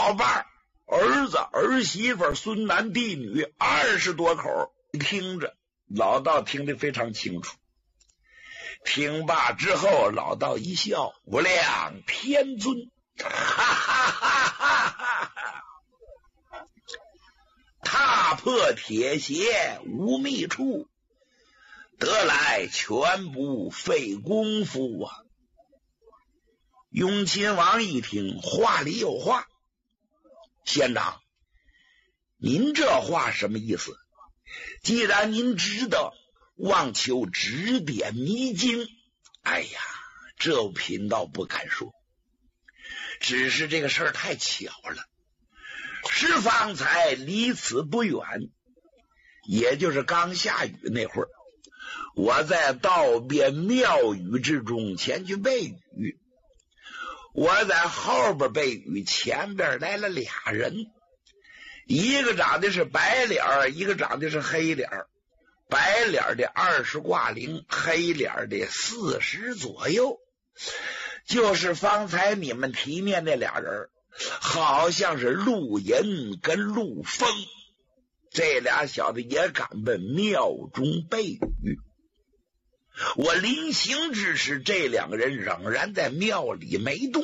老伴儿子儿媳妇孙男弟女20多口，听着老道听得非常清楚。听罢之后，老道一笑：“无量天尊，哈哈哈哈哈哈！踏破铁鞋无觅处，得来全不费功夫啊！”雍亲王一听，话里有话。县长，您这话什么意思？既然您知道，望求指点迷津。哎呀，这贫道不敢说，只是这个事儿太巧了。是方才离此不远，也就是刚下雨那会儿，我在道边庙宇之中前去备雨。我在后边备雨，前边来了俩人，一个长得是白脸，一个长得是黑脸。白脸的20挂零，黑脸的40左右，就是方才你们提面那俩人，好像是陆银跟陆丰，这俩小子也敢奔庙中备雨。我临行之时，这两个人仍然在庙里没动。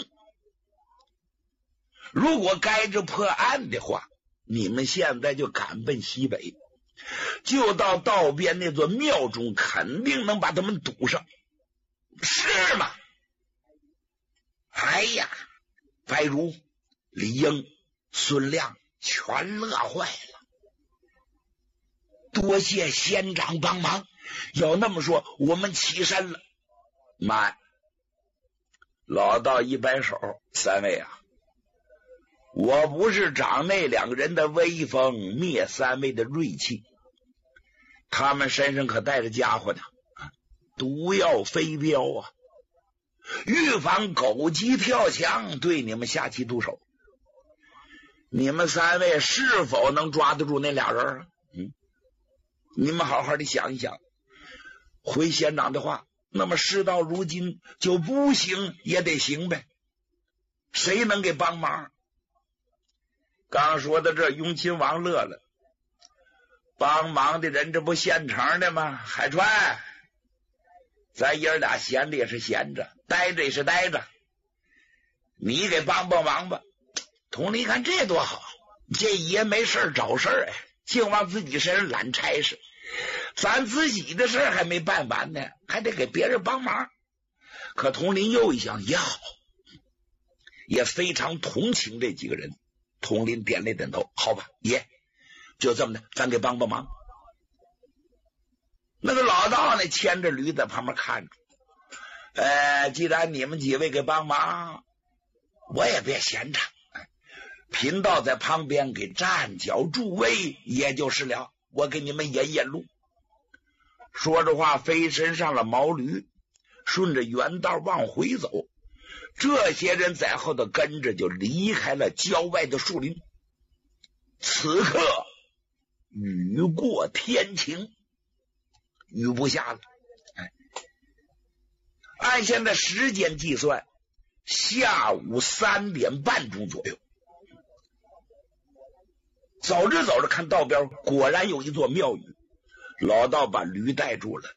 如果该着破案的话，你们现在就赶奔西北，就到道边那座庙中，肯定能把他们堵上，是吗？哎呀，白如、李英、孙亮全乐坏了。多谢县长帮忙，要那么说，我们起身了。慢！老道一摆手，三位啊，我不是长那两个人的威风，灭三位的锐气，他们身上可带着家伙呢，毒药飞镖啊，预防狗急跳墙对你们下棋毒手。你们三位是否能抓得住那俩人啊？你们好好的想一想。回县长的话，那么事到如今，就不行也得行呗，谁能给帮忙？刚说到这，雍亲王乐了，帮忙的人这不现成的吗？海川，咱爷俩闲着也是闲着，待着也是待着，你给帮帮忙吧。统领一看这多好，这爷没事找事儿，净往自己身上揽差事，咱自己的事儿还没办完呢，还得给别人帮忙。可统领又一想，也好，也非常同情这几个人。统领点了点头，好吧，爷，就这么的，咱给帮帮忙。那个老道呢，牵着驴在旁边看着。既然你们几位给帮忙，我也别闲着，贫道在旁边给站脚助威，也就是了。我给你们引路。说着话，飞身上了毛驴，顺着原道往回走。这些人在后头跟着，就离开了郊外的树林。此刻雨过天晴，雨不下了。按现在时间计算，下午3点半钟左右。走着走着，看道边果然有一座庙宇，老道把驴带住了。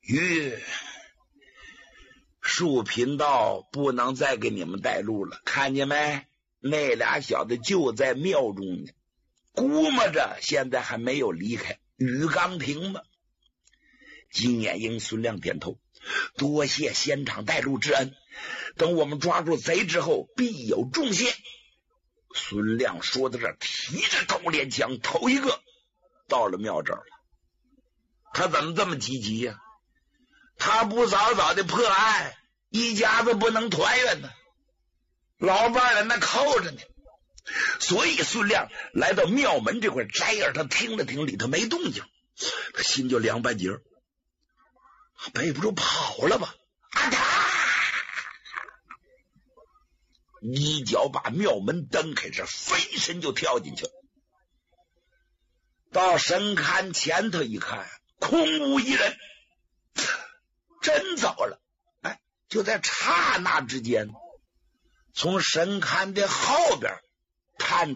恕贫道不能再给你们带路了，看见没？那俩小子就在庙中呢，估摸着现在还没有离开。雨刚停吗？金眼鹰、孙亮点头，多谢县长带路之恩，等我们抓住贼之后，必有重谢。孙亮说到这，提着高连枪，头一个到了庙这儿了。他怎么这么积极呀？他不早早的破案，一家子不能团圆呢，老伴儿那扣着呢。所以孙亮来到庙门这块摘耳，他听了听，里头没动静，他心就凉半截，背不住跑了吧。一脚把庙门蹬开，这飞身就跳进去了。到神龛前头一看，空无一人，真糟了。就在刹那之间，从神龛的后边探